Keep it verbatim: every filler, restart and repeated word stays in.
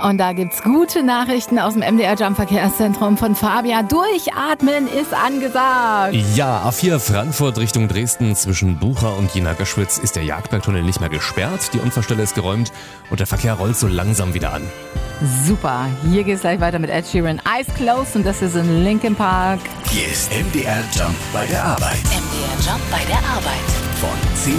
Und da gibt's gute Nachrichten aus dem M D R Jump Verkehrszentrum von Fabian. Durchatmen ist angesagt. Ja, A vier Frankfurt Richtung Dresden zwischen Bucha und Jena-Göschwitz ist der Jagdbergtunnel nicht mehr gesperrt. Die Unfallstelle ist geräumt und der Verkehr rollt so langsam wieder an. Super, hier geht's gleich weiter mit Ed Sheeran. Eyes Closed und das ist in Linkin Park. Hier ist M D R Jump bei der Arbeit. M D R Jump bei der Arbeit. Von zehn